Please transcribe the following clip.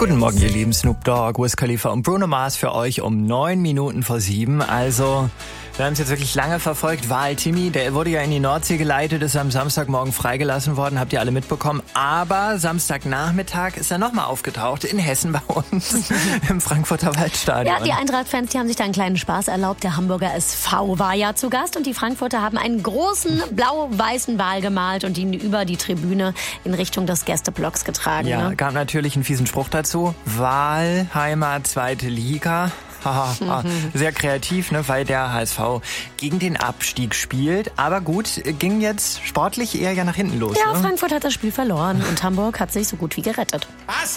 Guten Morgen, ihr lieben Snoop Dogg, Wiz Khalifa und Bruno Mars für euch um 9 Minuten vor 7. Also, wir haben es jetzt wirklich lange verfolgt. Wahl Timmy, der wurde ja in die Nordsee geleitet, ist am Samstagmorgen freigelassen worden, habt ihr alle mitbekommen. Aber Samstagnachmittag ist er nochmal aufgetaucht in Hessen bei uns im Frankfurter Waldstadion. Ja, die Eintracht-Fans, die haben sich da einen kleinen Spaß erlaubt. Der Hamburger SV war ja zu Gast und die Frankfurter haben einen großen blau-weißen Wal gemalt und ihn über die Tribüne in Richtung des Gästeblocks getragen. Ja, ne? gab natürlich einen fiesen Spruch dazu. Wahl, Heimat, zweite Liga. Sehr kreativ, ne, weil der HSV gegen den Abstieg spielt. Aber gut, ging jetzt sportlich eher ja nach hinten los. Ja, ne? Frankfurt hat das Spiel verloren und Hamburg hat sich so gut wie gerettet.